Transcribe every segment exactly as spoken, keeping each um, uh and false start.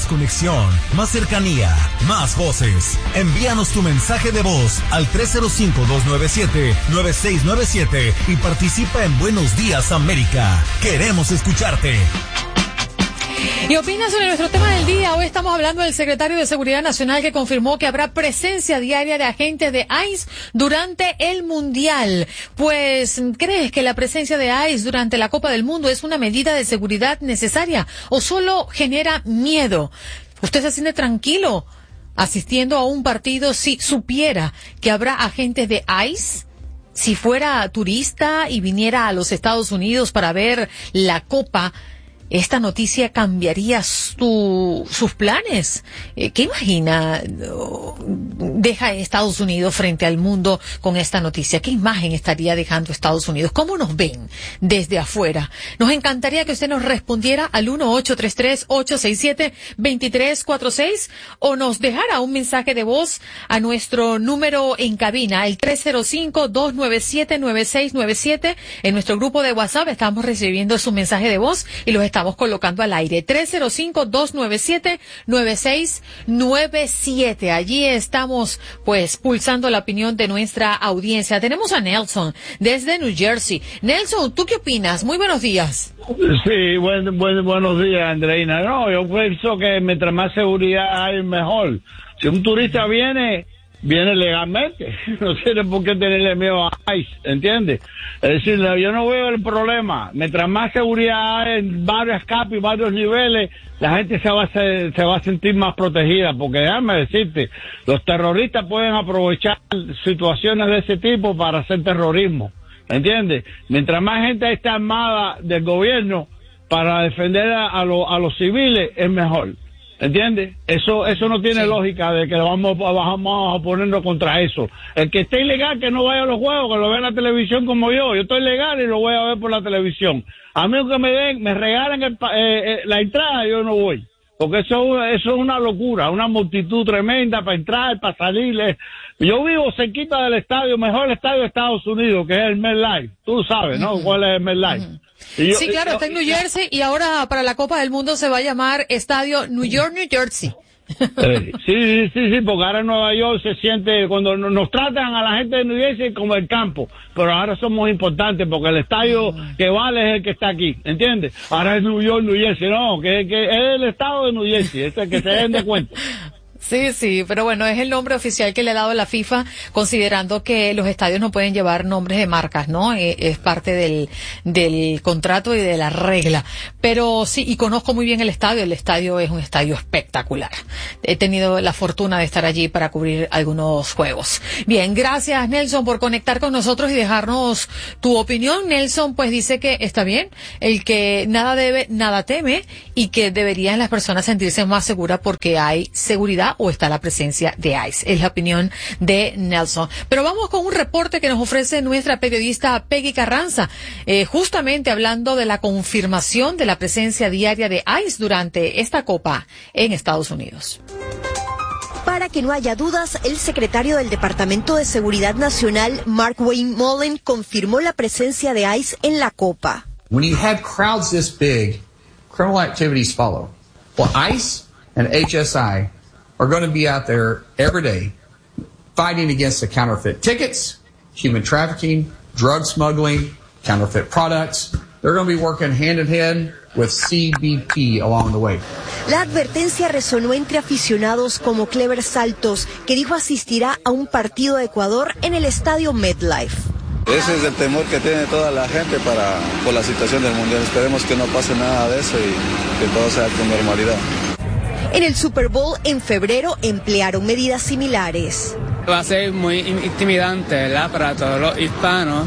conexión, más cercanía, más voces. Envíanos tu mensaje de voz al tres cero cinco, dos nueve siete, nueve seis nueve siete y participa en Buenos Días América. Queremos escucharte. ¿Y opinas sobre nuestro tema del día? Hoy estamos hablando del secretario de Seguridad Nacional que confirmó que habrá presencia diaria de agentes de ICE durante el Mundial. Pues, ¿crees que la presencia de ICE durante la Copa del Mundo es una medida de seguridad necesaria o solo genera miedo? ¿Usted se siente tranquilo asistiendo a un partido si supiera que habrá agentes de ICE? Si fuera turista y viniera a los Estados Unidos para ver la Copa, ¿esta noticia cambiaría su, sus planes? Eh, ¿Qué imagina? Deja Estados Unidos frente al mundo con esta noticia. ¿Qué imagen estaría dejando Estados Unidos? ¿Cómo nos ven desde afuera? Nos encantaría que usted nos respondiera al uno ocho tres tres, ocho seis siete, dos tres cuatro seis o nos dejara un mensaje de voz a nuestro número en cabina, el tres cero cinco, dos nueve siete, nueve seis nueve siete. En nuestro grupo de WhatsApp estamos recibiendo su mensaje de voz y los estamos Estamos colocando al aire. tres cero cinco, dos nueve siete, nueve seis nueve siete. Allí estamos, pues, pulsando la opinión de nuestra audiencia. Tenemos a Nelson, desde New Jersey. Nelson, ¿tú qué opinas? Muy buenos días. Sí, buen, buen, buenos días, Andreina. No, yo pienso que mientras más seguridad hay, mejor. Si un turista viene... viene legalmente, no tiene por qué tenerle miedo a ICE, ¿entiendes? Es decir, yo no veo el problema. Mientras más seguridad hay en varios capas y varios niveles, la gente se va, a se, se va a sentir más protegida, porque déjame decirte, los terroristas pueden aprovechar situaciones de ese tipo para hacer terrorismo, ¿entiendes? Mientras más gente está armada del gobierno para defender a, a, lo, a los civiles, es mejor. ¿Entiendes? Eso eso no tiene sí. lógica de que vamos, vamos a ponernos contra eso. El que esté ilegal, que no vaya a los juegos, que lo vea en la televisión como yo. Yo estoy legal y lo voy a ver por la televisión. A mí que me den, me regalen el, eh, eh, la entrada, yo no voy. Porque eso, eso es una locura, una multitud tremenda para entrar, para salir. Yo vivo cerquita del estadio, mejor estadio de Estados Unidos, que es el MetLife. Tú sabes, ¿no? Uh-huh. ¿Cuál es el MetLife? Uh-huh. Yo, sí, claro, yo, está en New Jersey y ahora para la Copa del Mundo se va a llamar Estadio New York, New Jersey. Eh, sí, sí, sí, porque ahora en Nueva York se siente, cuando nos tratan a la gente de New Jersey como el campo, pero ahora somos importantes porque el estadio que vale es el que está aquí, ¿entiendes? Ahora es New York, New Jersey, no, que, que es el estado de New Jersey, es el que se den de cuenta. Sí, sí, pero bueno, es el nombre oficial que le ha dado la FIFA, considerando que los estadios no pueden llevar nombres de marcas, ¿no? Eh, es parte del, del contrato y de la regla. Pero sí, y conozco muy bien el estadio, el estadio es un estadio espectacular. He tenido la fortuna de estar allí para cubrir algunos juegos. Bien, gracias Nelson por conectar con nosotros y dejarnos tu opinión. Nelson pues dice que está bien, el que nada debe, nada teme y que deberían las personas sentirse más seguras porque hay seguridad o está la presencia de ICE. Es la opinión de Nelson. Pero vamos con un reporte que nos ofrece nuestra periodista Peggy Carranza, eh, justamente hablando de la confirmación de la presencia diaria de ICE durante esta Copa en Estados Unidos. Para que no haya dudas, el secretario del Departamento de Seguridad Nacional, Mark Wayne Mullen, confirmó la presencia de ICE en la Copa. When you have crowds this big, criminal activities follow. Well, ICE and H S I are going to be out there every day fighting against the counterfeit tickets, human trafficking, drug smuggling, counterfeit products. They're going to be working hand in hand with C B P along the way. La advertencia resonó entre aficionados como Clever Saltos, que dijo asistirá a un partido de Ecuador en el estadio MetLife. Ese es el temor que tiene toda la gente para, por la situación del Mundial. Esperemos que no pase nada de eso y que todo sea con normalidad. En el Super Bowl en febrero emplearon medidas similares. Va a ser muy intimidante, ¿verdad?, para todos los hispanos,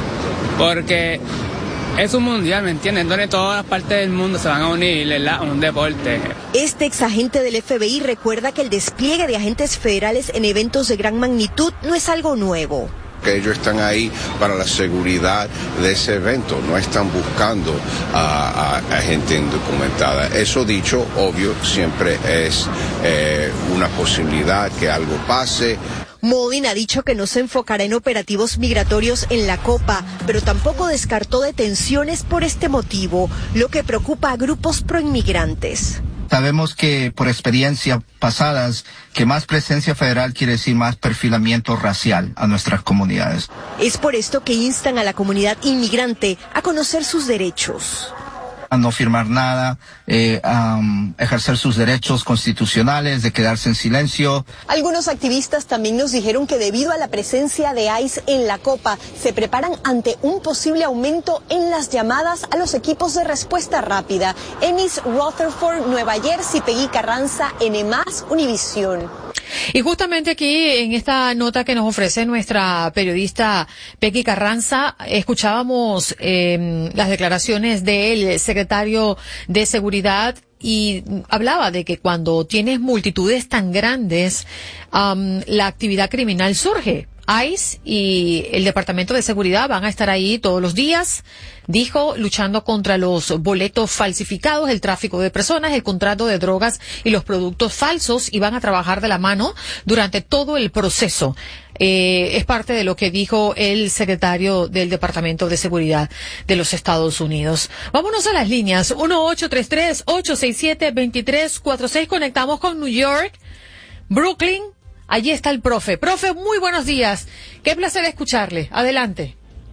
porque es un mundial, ¿me entienden?, donde todas las partes del mundo se van a unir, ¿verdad?, a un deporte. Este exagente del F B I recuerda que el despliegue de agentes federales en eventos de gran magnitud no es algo nuevo. Que ellos están ahí para la seguridad de ese evento, no están buscando a, a, a gente indocumentada. Eso dicho, obvio, siempre es eh, una posibilidad que algo pase. Mullen ha dicho que no se enfocará en operativos migratorios en la Copa, pero tampoco descartó detenciones por este motivo, lo que preocupa a grupos proinmigrantes. Sabemos que por experiencias pasadas que más presencia federal quiere decir más perfilamiento racial a nuestras comunidades. Es por esto que instan a la comunidad inmigrante a conocer sus derechos. A no firmar nada, eh, um, ejercer sus derechos constitucionales, de quedarse en silencio. Algunos activistas también nos dijeron que debido a la presencia de ICE en la Copa, se preparan ante un posible aumento en las llamadas a los equipos de respuesta rápida. Ennis Rutherford, Nueva Jersey, Peggy Carranza, N más, Univisión. Y justamente aquí, en esta nota que nos ofrece nuestra periodista Peggy Carranza, escuchábamos eh, las declaraciones del secretario de Seguridad y hablaba de que cuando tienes multitudes tan grandes, um, la actividad criminal surge. ICE y el Departamento de Seguridad van a estar ahí todos los días, dijo, luchando contra los boletos falsificados, el tráfico de personas, el contrato de drogas y los productos falsos, y van a trabajar de la mano durante todo el proceso. Eh, es parte de lo que dijo el secretario del Departamento de Seguridad de los Estados Unidos. Vámonos a las líneas. uno ocho tres tres, ocho seis siete, dos tres cuatro seis. Conectamos con New York, Brooklyn. Allí está el profe. Profe, muy buenos días. Qué placer escucharle. Adelante.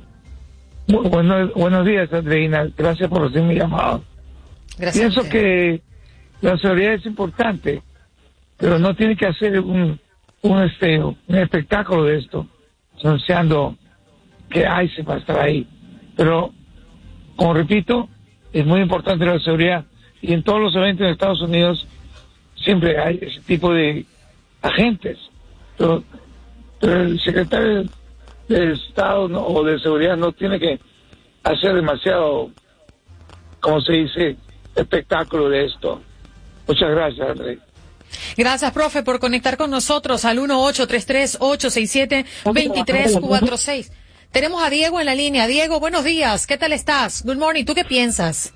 Bueno, buenos días, Andreina. Gracias por recibir mi llamado. Gracias. Pienso que la seguridad es importante, pero no tiene que hacer un un este un espectáculo de esto, anunciando que ICE va a estar ahí. Pero, como repito, es muy importante la seguridad, y en todos los eventos de Estados Unidos siempre hay ese tipo de agentes, pero, pero el secretario de Estado no, o de Seguridad no tiene que hacer demasiado, como se dice, espectáculo de esto. Muchas gracias, André. Gracias, profe, por conectar con nosotros al uno ocho tres tres, ocho seis siete, dos tres cuatro seis. Tenemos a Diego en la línea. Diego, buenos días. ¿Qué tal estás? Good morning. ¿Tú qué piensas?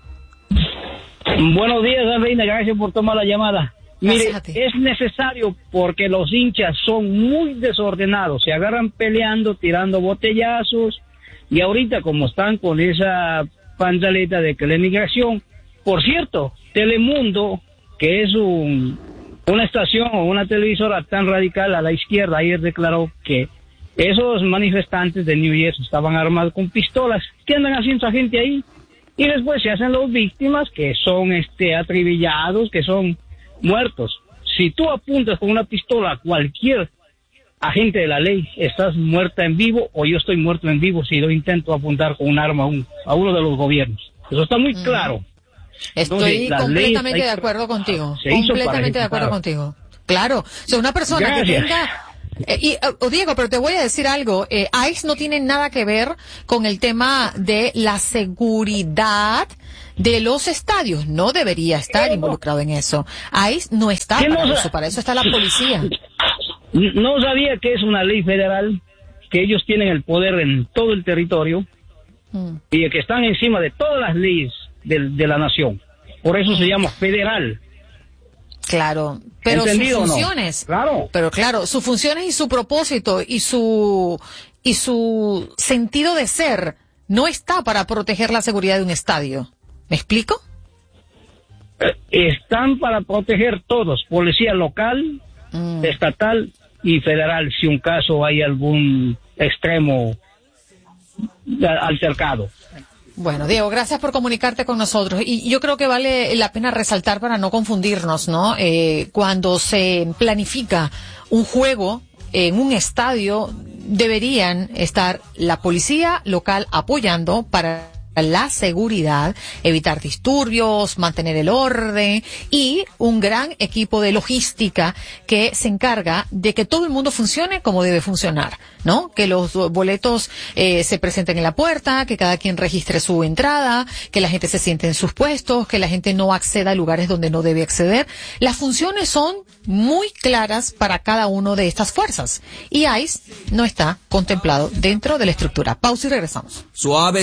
Buenos días, Andreina. Gracias por tomar la llamada. Mire, es necesario porque los hinchas son muy desordenados, se agarran peleando, tirando botellazos, y ahorita como están con esa pantaleta de que la inmigración, por cierto, Telemundo, que es un, una estación o una televisora tan radical a la izquierda, ayer declaró que esos manifestantes de New Jersey estaban armados con pistolas. ¿Qué andan haciendo esa gente ahí? Y después se hacen los víctimas, que son este atribillados, que son muertos. Si tú apuntas con una pistola a cualquier agente de la ley, estás muerta en vivo, o yo estoy muerto en vivo si yo intento apuntar con un arma a, un, a uno de los gobiernos. Eso está muy claro. Estoy Entonces, completamente ley, de acuerdo contigo. Se hizo completamente de acuerdo contigo. Claro. O sea, una persona Gracias. que tenga... Eh, y, oh, Diego, pero te voy a decir algo. Eh, ICE no tiene nada que ver con el tema de la seguridad de los estadios. No debería estar involucrado en eso. ICE no está para no, eso. Para eso está la policía. No sabía que es una ley federal, que ellos tienen el poder en todo el territorio mm. y que están encima de todas las leyes de, de la nación. Por eso se llama federal. Claro, pero sus funciones, no? claro. pero claro, sus funciones y su propósito y su y su sentido de ser no está para proteger la seguridad de un estadio. ¿Me explico? Están para proteger todos, policía local, mm. estatal y federal, si un caso hay algún extremo altercado. Bueno, Diego, gracias por comunicarte con nosotros. Y yo creo que vale la pena resaltar para no confundirnos, ¿no? Eh, cuando se planifica un juego en un estadio, deberían estar la policía local apoyando para la seguridad, evitar disturbios, mantener el orden y un gran equipo de logística que se encarga de que todo el mundo funcione como debe funcionar, ¿no? Que los boletos eh, se presenten en la puerta, que cada quien registre su entrada, que la gente se siente en sus puestos, que la gente no acceda a lugares donde no debe acceder. Las funciones son muy claras para cada una de estas fuerzas y ICE no está contemplado dentro de la estructura. Pausa y regresamos. Suave.